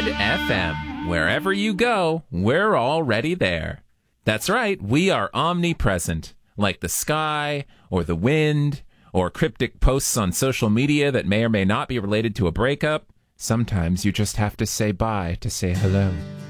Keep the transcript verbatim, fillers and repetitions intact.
Pod F M. Wherever you go, we're already there. That's right, we are omnipresent, like the sky, or the wind, or cryptic posts on social media that may or may not be related to a breakup. Sometimes you just have to say bye to say hello.